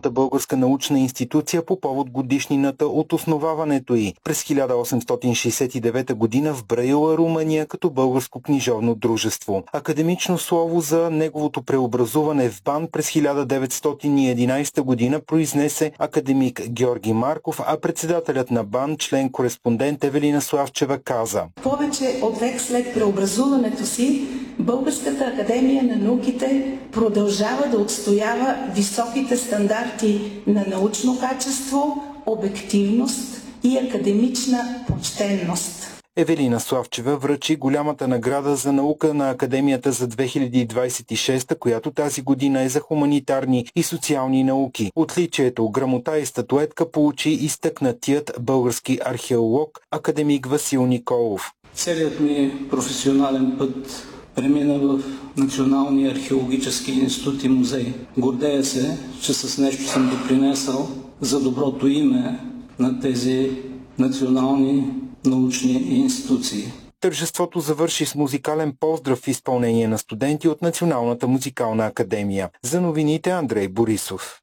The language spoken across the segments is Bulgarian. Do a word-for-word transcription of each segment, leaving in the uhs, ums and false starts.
най-голямата българска научна институция по повод годишнината от основаването й през хиляда осемстотин шейсет и девета година в Браила, Румъния, като българско книжовно дружество. Академично слово за неговото преобразуване в БАН през хиляда деветстотин и единадесета година произнесе академик Георги Марков, а председателят на БАН, член-кореспондент Евелина Славчева, каза: Повече от век след преобразуването си, Българската академия на науките продължава да отстоява високите стандарти на научно качество, обективност и академична почтенност. Евелина Славчева връчи голямата награда за наука на Академията за две хиляди двадесет и шеста, която тази година е за хуманитарни и социални науки. Отличието, грамота и статуетка получи изтъкнатият български археолог академик Васил Николов. Целият ми професионален път премина в Националния археологически институт и музей. Гордея се, че с нещо съм допринесъл за доброто име на тези национални научни институции. Тържеството завърши с музикален поздрав в изпълнение на студенти от Националната музикална академия. За новините Андрей Борисов.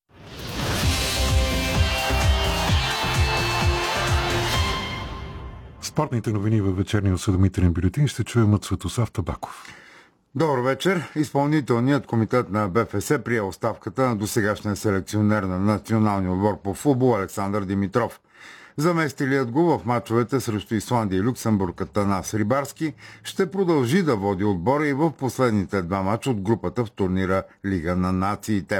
Спортните новини във вечерния осведомителен бюлетин ще чуем от Светослав Табаков. Добър вечер. Изпълнителният комитет на БФС прие оставката на досегашния селекционер на националния отбор по футбол Александър Димитров. Заместилият го в мачовете срещу Исландия и Люксембург Атанас Рибарски ще продължи да води отбора и в последните два мача от групата в турнира Лига на нациите.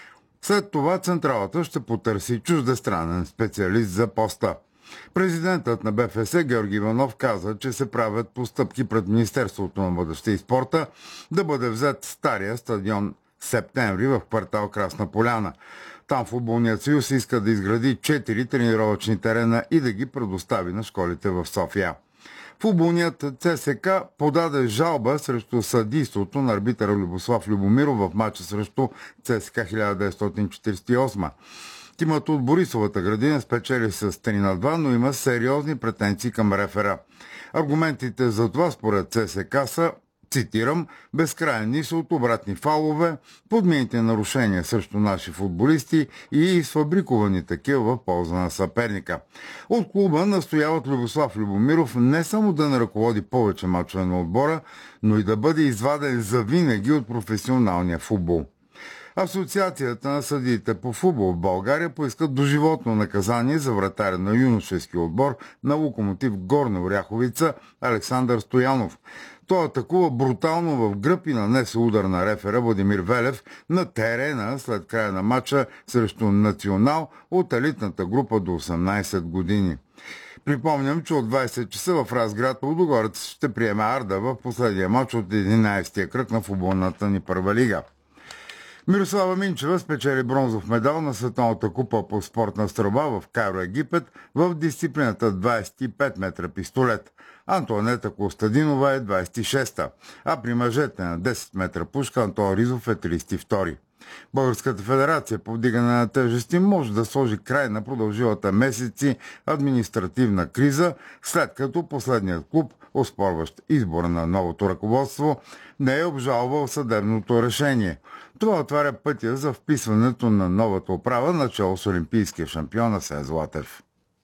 След това централата ще потърси чуждестранен специалист за поста. Президентът на БФС Георги Иванов каза, че се правят постъпки пред Министерството на младежта и спорта да бъде взет стария стадион Септември в квартал Красна поляна. Там футболният съюз иска да изгради четири тренировъчни терена и да ги предостави на школите в София. Футболният ЦСК подаде жалба срещу съдийството на арбитъра Любослав Любомиров в матча срещу ЦСК хиляда деветстотин четиридесет и осма. Тимът от Борисовата градина спечели с три на два, но има сериозни претенции към рефера. Аргументите за това според ЦСК са, цитирам, безкрайни са от обратни фалове, подмините нарушения срещу наши футболисти и изфабрикувани такива в полза на съперника. От клуба настояват Любослав Любомиров не само да не ръководи повече мачове на отбора, но и да бъде изваден завинаги от професионалния футбол. Асоциацията на съдиите по футбол в България поискат доживотно наказание за вратаря на юношески отбор на Локомотив Горна Оряховица Александър Стоянов. Той атакува брутално в гръб и нанесе удар на рефера Владимир Велев на терена след края на матча срещу Национал от елитната група до осемнадесет години. Припомням, че от двадесет часа в Разград Лудогорец ще приеме Арда в последния матч от единадесетия кръг на футболната ни първа лига. Мирослава Минчева спечели бронзов медал на Световната купа по спортна стрелба в Кайро, Египет в дисциплината двадесет и пет метра пистолет. Антоанета Костадинова е двадесет и шеста, а при мъжете на десет метра пушка Антон Ризов е тридесет и втори. Българската федерация по вдигане на тежести може да сложи край на продължилата месеци административна криза, след като последният клуб, оспорващ избора на новото ръководство, не е обжалвал съдебното решение. Това отваря пътя за вписването на новата управа начало с олимпийския шампион Асен Златев.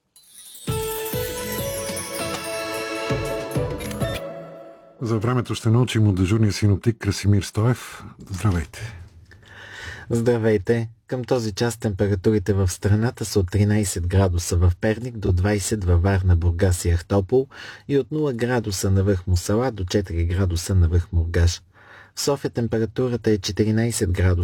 За времето ще научим от дежурния синоптик Красимир Стоев. Здравейте! Здравейте! Към този час температурите в страната са от тринадесет градуса в Перник до двадесет във Варна, Бургас и Ахтопол и от нула градуса на връх Мусала до четири градуса на връх Мургаш. В София температурата е четиринадесет градуса